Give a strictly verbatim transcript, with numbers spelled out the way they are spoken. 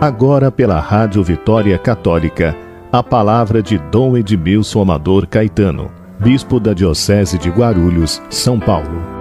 Agora pela Rádio Vitória Católica, a palavra de Dom Edmilson Amador Caetano, Bispo da Diocese de Guarulhos, São Paulo.